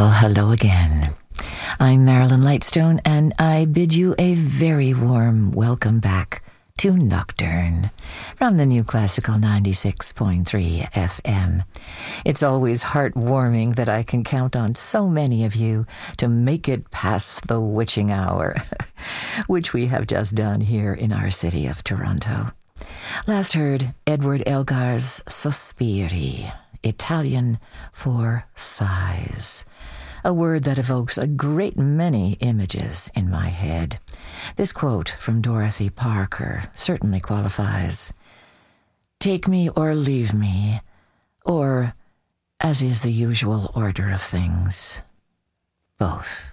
Well, hello again. I'm Marilyn Lightstone, and I bid you a very warm welcome back to Nocturne from the New Classical 96.3 FM. It's always heartwarming that I can count on so many of you to make it past the witching hour, which we have just done here in our city of Toronto. Last heard Edward Elgar's Sospiri, Italian for sighs, a word that evokes a great many images in my head. This quote from Dorothy Parker certainly qualifies. Take me or leave me, or, as is the usual order of things, both.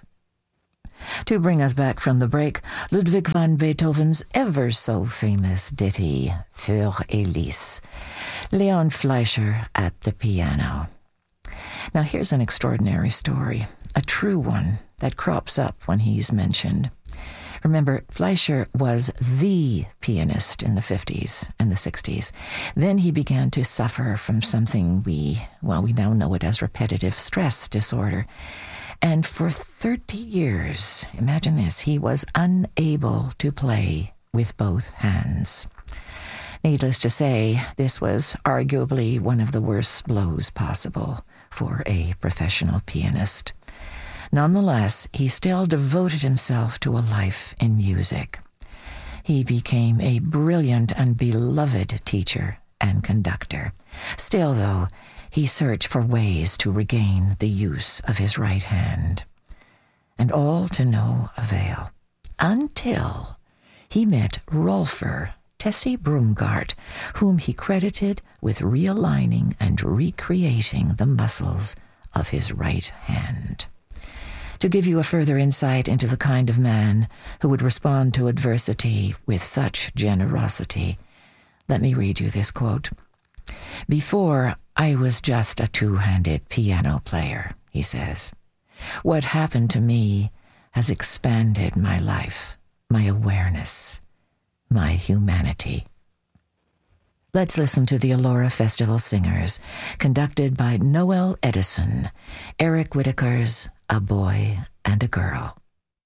To bring us back from the break, Ludwig van Beethoven's ever so famous ditty, Für Elise, Leon Fleischer at the piano. Now here's an extraordinary story, a true one that crops up when he's mentioned. Remember, Fleischer was the pianist in the 50s and the 60s. Then he began to suffer from something we now know it as repetitive stress disorder. And for 30 years, imagine this, he was unable to play with both hands. Needless to say, this was arguably one of the worst blows possible for a professional pianist. Nonetheless, he still devoted himself to a life in music. He became a brilliant and beloved teacher and conductor. Still, though, he searched for ways to regain the use of his right hand. And all to no avail, until he met Rolfer Tessie Brumgart, whom he credited with realigning and recreating the muscles of his right hand. To give you a further insight into the kind of man who would respond to adversity with such generosity, let me read you this quote. Before, I was just a two-handed piano player, he says. What happened to me has expanded my life, my awareness, my humanity. Let's listen to the Elora Festival Singers, conducted by Noel Edison, Eric Whitaker's A Boy and a Girl.